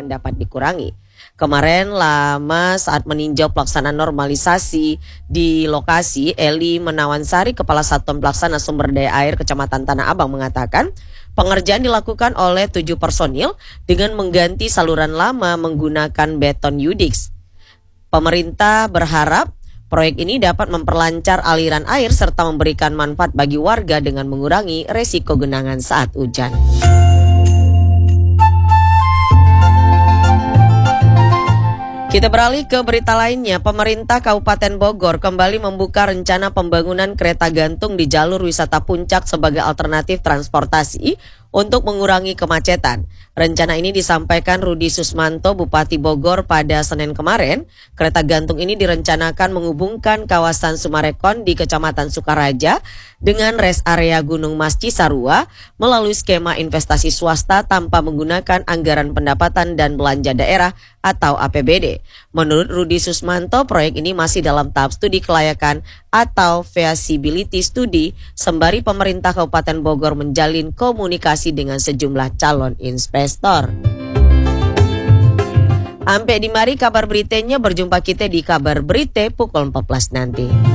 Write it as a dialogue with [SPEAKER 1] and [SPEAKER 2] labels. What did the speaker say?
[SPEAKER 1] kepadatan dapat dikurangi. Kemarin lama saat meninjau pelaksanaan normalisasi di lokasi, Eli Menawansari, Kepala Satuan Pelaksana Sumber Daya Air Kecamatan Tanah Abang mengatakan pengerjaan dilakukan oleh 7 personil dengan mengganti saluran lama menggunakan beton UDIX. Pemerintah berharap proyek ini dapat memperlancar aliran air serta memberikan manfaat bagi warga dengan mengurangi resiko genangan saat hujan. Kita beralih ke berita lainnya. Pemerintah Kabupaten Bogor kembali membuka rencana pembangunan kereta gantung di jalur wisata Puncak sebagai alternatif transportasi untuk mengurangi kemacetan. Rencana ini disampaikan Rudi Susmanto, Bupati Bogor pada Senin kemarin. Kereta gantung ini direncanakan menghubungkan kawasan Sumarekon di Kecamatan Sukaraja dengan rest area Gunung Mas Cisarua melalui skema investasi swasta tanpa menggunakan anggaran pendapatan dan belanja daerah atau APBD. Menurut Rudi Susmanto, proyek ini masih dalam tahap studi kelayakan atau feasibility study sembari pemerintah Kabupaten Bogor menjalin komunikasi dengan sejumlah calon investor. Ampe di mari kabar beritanya, berjumpa kita di kabar berita pukul 14 nanti.